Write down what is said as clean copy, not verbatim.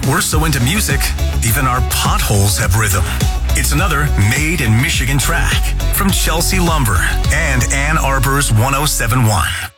We're so into music, even our potholes have rhythm. It's another Made in Michigan track from Chelsea Lumber and Ann Arbor's 1071.